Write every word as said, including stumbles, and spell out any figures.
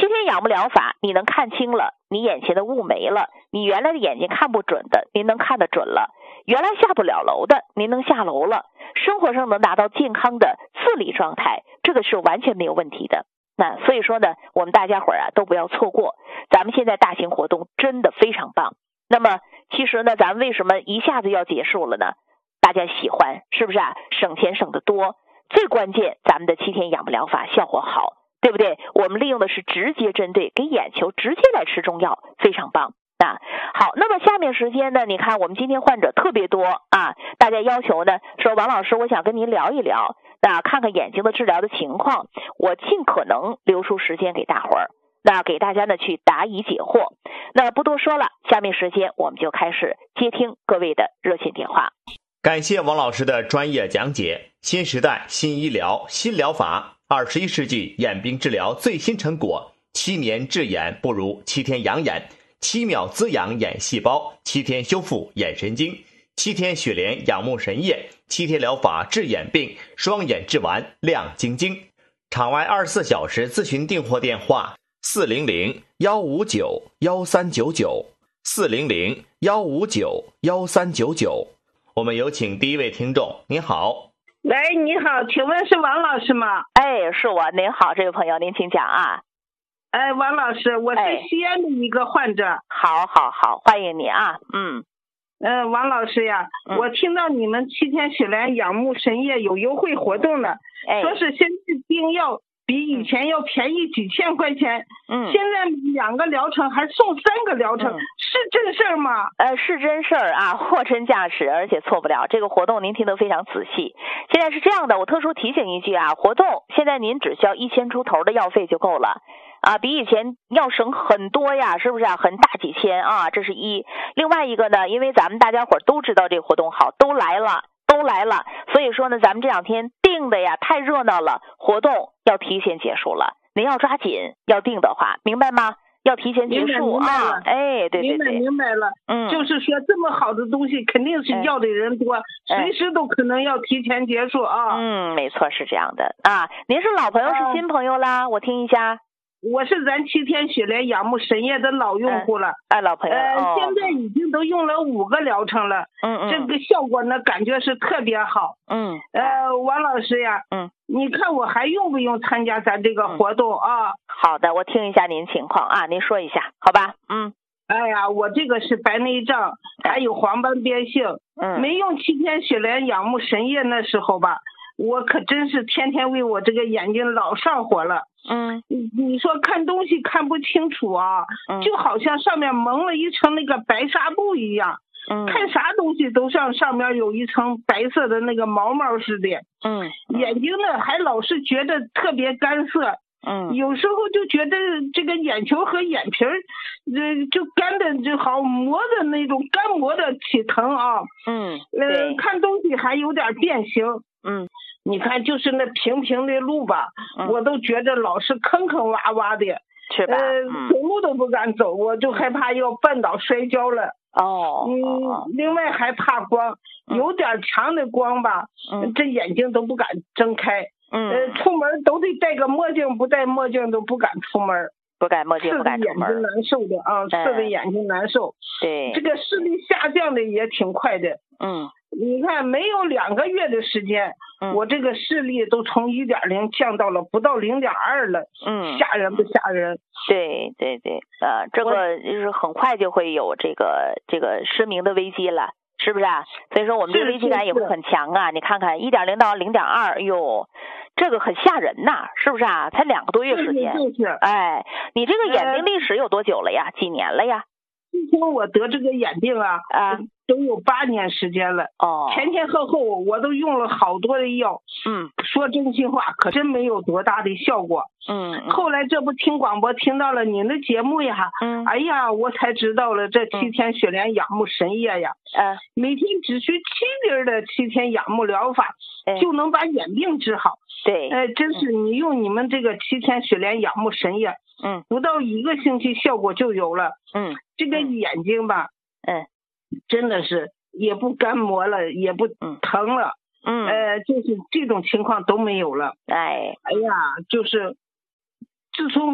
七天养目疗法，你能看清了，你眼前的雾没了，你原来的眼睛看不准的，您能看得准了，原来下不了楼的，您能下楼了，生活上能达到健康的自理状态，这个是完全没有问题的。那所以说呢，我们大家伙儿啊都不要错过，咱们现在大型活动真的非常棒。那么其实呢，咱们为什么一下子要结束了呢？大家喜欢是不是啊？省钱省得多，最关键咱们的七天养目疗法效果好，对不对？我们利用的是直接针对，给眼球直接来吃中药，非常棒啊。好，那么下面时间呢，你看我们今天患者特别多啊，大家要求呢说王老师，我想跟您聊一聊。那看看眼睛的治疗的情况，我尽可能留出时间给大伙儿，那给大家呢去答疑解惑。那不多说了，下面时间我们就开始接听各位的热线电话。 感谢王老师的专业讲解，新时代新医疗新疗法，二十一世纪眼病治疗最新成果，七年治眼不如七天养眼，七秒滋养眼细胞，七天修复眼神经，七天雪莲养目神液，七天疗法治眼病，双眼治完亮晶晶。场外二十四小时咨询订货电话：四零零幺五九幺三九九，四零零幺五九幺三九九。我们有请第一位听众，您好。 喂，你好，请问是王老师吗？ 哎，是我。您好，这位朋友，您请讲啊。 哎，王老师，我是西安的一个患者。 哎、好好好，欢迎你啊。嗯。 嗯、呃，王老师呀、嗯，我听到你们七天雪莲养目神液有优惠活动了，哎、说是现在订药比以前要便宜几千块钱。嗯，现在两个疗程还送三个疗程，嗯、是真事儿吗？ 呃，是真事儿啊，货真价实，而且错不了。这个活动您听得非常仔细。现在是这样的，我特殊提醒一句啊，活动现在您只需要一千出头的药费就够了。啊，比以前要省很多呀，是不是啊？很大几千啊，这是一。另外一个呢，因为咱们大家伙都知道这个活动好，都来了，都来了，所以说呢，咱们这两天定的呀太热闹了，活动要提前结束了。您要抓紧，要定的话，明白吗？要提前结束啊！哎，对对对， 明白明白了。嗯，就是说这么好的东西，肯定是要的人多，哎、随时都可能要提前结束啊。 嗯，没错，是这样的啊。您是老朋友，是新朋友啦？啊、我听一下。 我是咱七天雪莲养目神液的老用户了， 哎，老朋友， 呃， 哦、 现在已经都用了五个疗程了， 嗯嗯， 这个效果呢，感觉是特别好， 嗯， 呃，王老师呀， 嗯， 你看我还用不用参加咱这个活动啊？ 好的，我听一下您情况啊，您说一下，好吧？嗯， 哎呀，我这个是白内障，还有黄斑变性， 嗯， 没用七天雪莲养目神液那时候吧。我可真是天天为我这个眼睛老上火了， 嗯， 你说看东西看不清楚啊， 嗯， 就好像上面蒙了一层那个白纱布一样， 嗯， 看啥东西都像上面有一层白色的那个毛毛似的， 嗯， 眼睛呢还老是觉得特别干涩， 嗯， 有时候就觉得这个眼球和眼皮儿，呃，就干的就好磨的那种干磨的起疼啊， 嗯， 呃，看东西还有点变形。 嗯， 你看，就是那平平的路吧， 嗯、 我都觉得老是坑坑洼洼的， 是吧？ 呃， 嗯、 走路都不敢走，我就害怕要绊倒摔跤了。 哦， 嗯，另外还怕光，有点强的光吧， 嗯、 这眼睛都不敢睁开。 嗯， 呃，出门都得戴个墨镜，不戴墨镜都不敢出门。 不敢墨镜，不敢出门， 眼睛难受的啊，刺的眼睛难受。 对， 这个视力下降的也挺快的。 嗯。 你看，没有两个月的时间， 嗯、 我这个视力都从一点零降到了不到零点二了， 嗯， 吓人不吓人？ 对对对，呃，这个就是很快就会有这个这个失明的危机了，是不是啊？所以说我们这个危机感也会很强啊。你看看一点零到零点二，哎呦，这个很吓人呐，是不是啊？才两个多月时间， 就是， 哎，你这个眼病历史有多久了呀？呃、几年了呀？ 自从我得这个眼病啊， 啊。 都有八年时间了哦， 前前后后我都用了好多的药， 嗯， 说真心话，可真没有多大的效果， 嗯，嗯后来这不听广播听到了您的节目呀， 嗯， 哎呀，我才知道了这七天雪莲养目神液呀， 嗯、呃， 每天只需七粒的七天养目疗法， 呃、 就能把眼病治好， 对， 呃，真是你用你们这个七天雪莲养目神液， 嗯， 不到一个星期效果就有了， 嗯， 这个眼睛吧， 嗯， 真的是。也不干磨了，也不疼了， 嗯， 呃，就是这种情况都没有了。 哎， 哎呀，就是自从